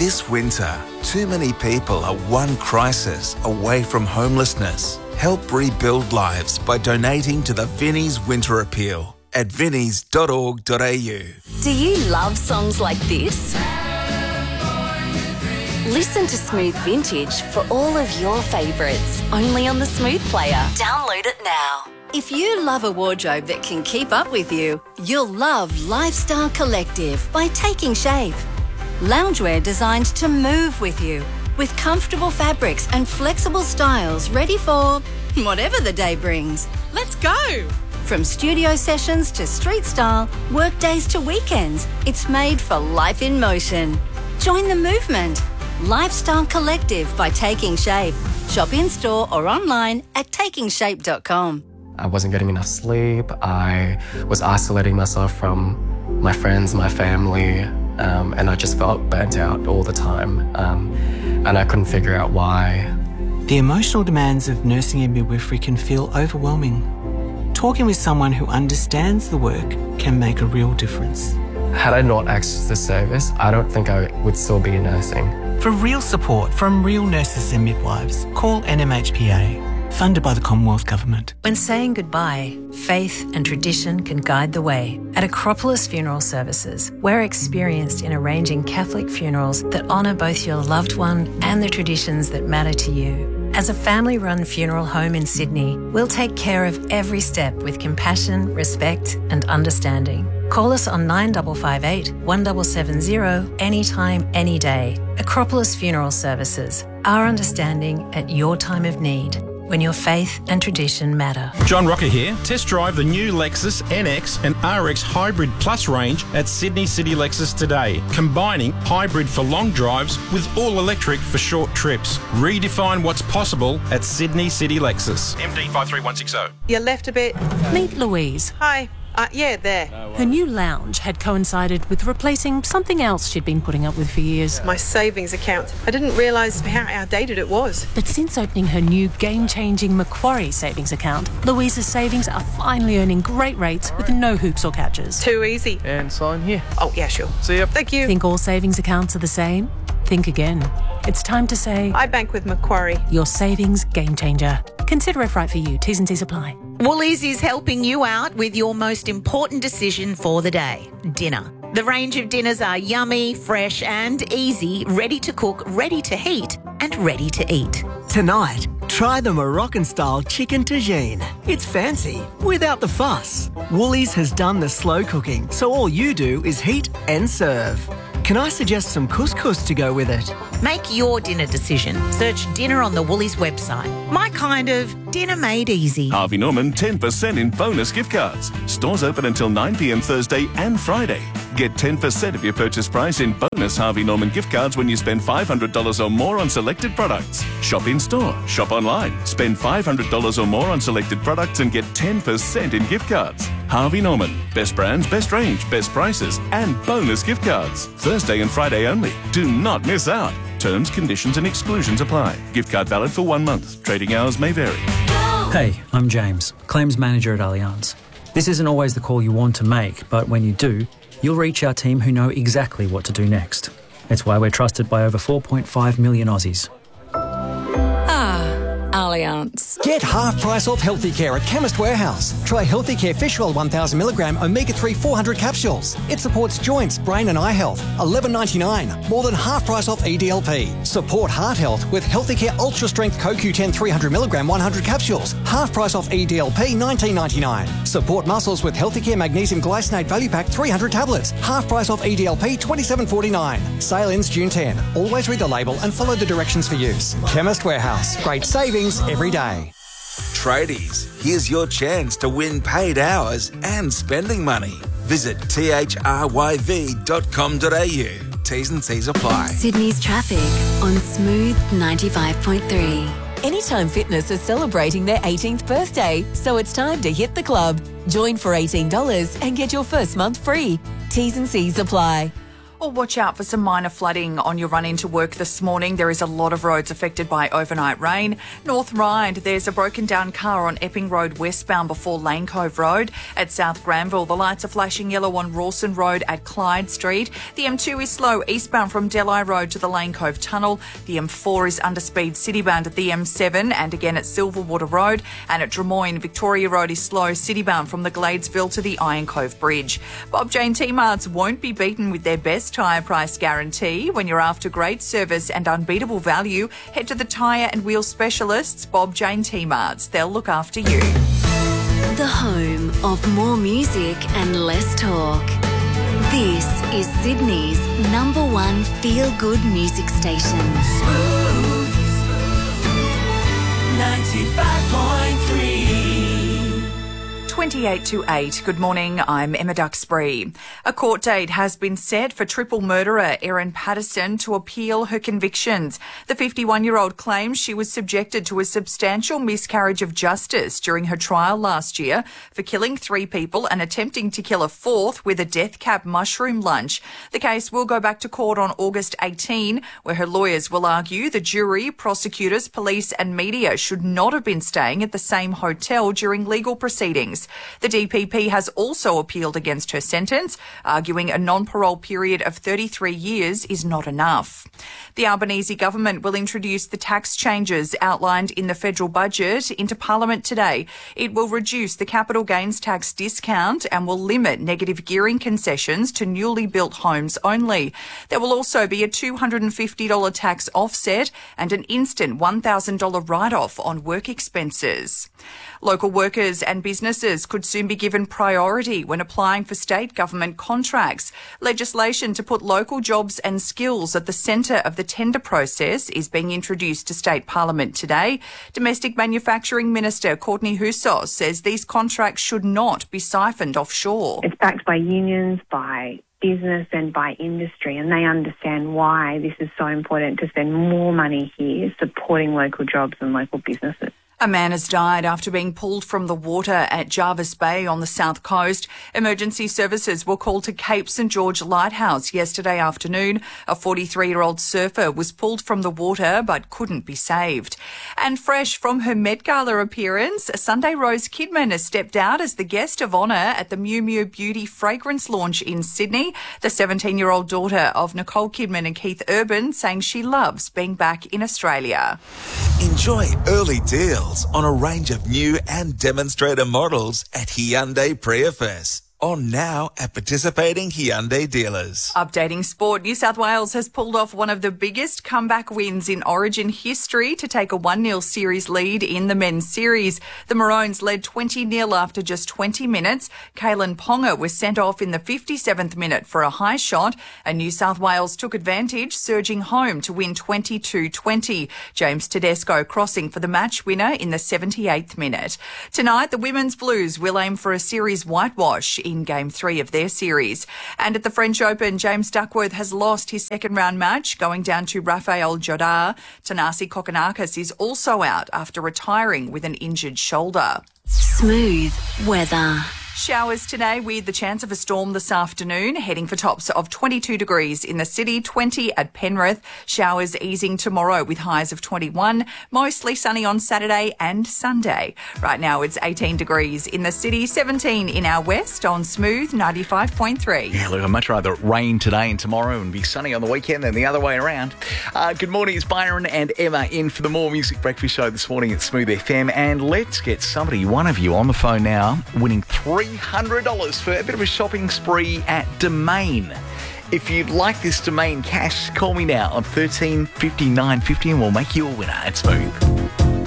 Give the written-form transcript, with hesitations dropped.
This winter, too many people are one crisis away from homelessness. Help rebuild lives by donating to the Vinnie's Winter Appeal at vinnies.org.au. Do you love songs like this? Listen to Smooth Vintage for all of your favourites, only on the Smooth Player. Download it now. If you love a wardrobe that can keep up with you, you'll love Lifestyle Collective by Taking Shape. Loungewear designed to move with you, with comfortable fabrics and flexible styles ready for whatever the day brings. Let's go! From studio sessions to street style, work days to weekends, it's made for life in motion. Join the movement. Lifestyle Collective by Taking Shape. Shop in-store or online at takingshape.com. I wasn't getting enough sleep. I was isolating myself from my friends, my family, and I just felt burnt out all the time. And I couldn't figure out why. The emotional demands of nursing and midwifery can feel overwhelming. Talking with someone who understands the work can make a real difference. Had I not accessed this service, I don't think I would still be nursing. For real support from real nurses and midwives, call NMHPA, funded by the Commonwealth Government. When saying goodbye, faith and tradition can guide the way. At Acropolis Funeral Services, we're experienced in arranging Catholic funerals that honour both your loved one and the traditions that matter to you. As a family-run funeral home in Sydney, we'll take care of every step with compassion, respect and understanding. Call us on 9558 1770 anytime, any day. Acropolis Funeral Services. Our understanding at your time of need. When your faith and tradition matter. John Rocker here. Test drive the new Lexus NX and RX Hybrid Plus range at Sydney City Lexus today, combining hybrid for long drives with all-electric for short trips. Redefine what's possible at Sydney City Lexus. MD 53160. You left a bit. Meet Louise. Hi. Yeah, there. Her new lounge had coincided with replacing something else she'd been putting up with for years. My savings account. I didn't realise how outdated it was. But since opening her new game-changing Macquarie savings account, Louise's savings are finally earning great rates with no hoops or catches. Too easy. And sign here. Oh, yeah, sure. See ya. Thank you. Think all savings accounts are the same? Think again. It's time to say... I bank with Macquarie. Your savings game changer. Consider if right for you. T's and C's apply. Woolies is helping you out with your most important decision for the day, dinner. The range of dinners are yummy, fresh and easy, ready to cook, ready to heat and ready to eat. Tonight, try the Moroccan-style chicken tagine. It's fancy, without the fuss. Woolies has done the slow cooking, so all you do is heat and serve. Can I suggest some couscous to go with it? Make your dinner decision. Search dinner on the Woolies website. My kind of dinner made easy. Harvey Norman 10% in bonus gift cards. Stores open until 9 p.m. Thursday and Friday. Get 10% of your purchase price in bonus Harvey Norman gift cards when you spend $500 or more on selected products. Shop in store, shop online. Spend $500 or more on selected products and get 10% in gift cards. Harvey Norman. Best brands, best range, best prices and bonus gift cards. Thursday and Friday only. Do not miss out. Terms, conditions and exclusions apply. Gift card valid for 1 month. Trading hours may vary. Hey, I'm James, Claims Manager at Allianz. This isn't always the call you want to make, but when you do, you'll reach our team who know exactly what to do next. It's why we're trusted by over 4.5 million Aussies. Allianz. Get half price off Healthy Care at Chemist Warehouse. Try Healthy Care Fish Oil 1000mg Omega-3 400 capsules. It supports joints, brain and eye health. $11.99. More than half price off EDLP. Support heart health with Healthy Care Ultra Strength CoQ10 300mg 100 capsules. Half price off EDLP $19.99. Support muscles with Healthy Care Magnesium Glycinate Value Pack 300 tablets. Half price off EDLP $27.49. Sale ends June 10. Always read the label and follow the directions for use. Chemist Warehouse. Great savings every day. Tradies, here's your chance to win paid hours and spending money. Visit thryv.com.au. T's and C's apply. Sydney's traffic on Smooth 95.3. Anytime Fitness is celebrating their 18th birthday, so it's time to hit the club. Join for $18 and get your first month free. T's and C's apply. Well, watch out for some minor flooding on your run into work this morning. There is a lot of roads affected by overnight rain. North Ryde, there's a broken down car on Epping Road westbound before Lane Cove Road. At South Granville, the lights are flashing yellow on Rawson Road at Clyde Street. The M2 is slow eastbound from Delhi Road to the Lane Cove Tunnel. The M4 is underspeed citybound at the M7 and again at Silverwater Road. And at Drummoyne, Victoria Road is slow citybound from the Gladesville to the Iron Cove Bridge. Bob Jane T-Marts won't be beaten with their best tyre price guarantee. When you're after great service and unbeatable value, head to the tyre and wheel specialists, Bob Jane T-Marts. They'll look after you. The home of more music and less talk. This is Sydney's #1 feel-good music station. Smooth 95.3. 28 to 8. Good morning, I'm Emma Duxbury. A court date has been set for triple murderer Erin Patterson to appeal her convictions. The 51-year-old claims she was subjected to a substantial miscarriage of justice during her trial last year for killing 3 people and attempting to kill a 4th with a death cap mushroom lunch. The case will go back to court on August 18, where her lawyers will argue the jury, prosecutors, police and media should not have been staying at the same hotel during legal proceedings. The DPP has also appealed against her sentence, arguing a non-parole period of 33 years is not enough. The Albanese government will introduce the tax changes outlined in the federal budget into Parliament today. It will reduce the capital gains tax discount and will limit negative gearing concessions to newly built homes only. There will also be a $250 tax offset and an instant $1,000 write-off on work expenses. Local workers and businesses could soon be given priority when applying for state government contracts. Legislation to put local jobs and skills at the centre of the tender process is being introduced to state parliament today. Domestic Manufacturing Minister Courtney Houssos says these contracts should not be siphoned offshore. It's backed by unions, by business and by industry, and they understand why this is so important to spend more money here supporting local jobs and local businesses. A man has died after being pulled from the water at Jarvis Bay on the south coast. Emergency services were called to Cape St George Lighthouse yesterday afternoon. A 43-year-old surfer was pulled from the water but couldn't be saved. And fresh from her Met Gala appearance, Sunday Rose Kidman has stepped out as the guest of honour at the Miu Miu Beauty fragrance launch in Sydney. The 17-year-old daughter of Nicole Kidman and Keith Urban saying she loves being back in Australia. Enjoy early deals on a range of new and demonstrator models at Hyundai Prius. On now at participating Hyundai dealers. Updating sport, New South Wales has pulled off one of the biggest comeback wins in Origin history to take a 1-0 series lead in the men's series. The Maroons led 20-0 after just 20 minutes. Kalen Ponga was sent off in the 57th minute for a high shot, and New South Wales took advantage, surging home to win 22-20. James Tedesco crossing for the match winner in the 78th minute. Tonight, the Women's Blues will aim for a series whitewash in Game 3 of their series. And at the French Open, James Duckworth has lost his second-round match, going down to Rafael Jodar. Thanasi Kokkinakis is also out after retiring with an injured shoulder. Smooth weather. Showers today with the chance of a storm this afternoon, heading for tops of 22 degrees in the city, 20 at Penrith. Showers easing tomorrow with highs of 21, mostly sunny on Saturday and Sunday. Right now it's 18 degrees in the city, 17 in our west on Smooth 95.3. Yeah, look, I'd much rather rain today and tomorrow and be sunny on the weekend than the other way around. Good morning, it's Byron and Emma in for the More Music Breakfast Show this morning at Smooth FM. And let's get one of you on the phone now, winning $300 for a bit of a shopping spree at Domain. If you'd like this Domain cash, call me now on 13 59 50 and we'll make you a winner at Smooth.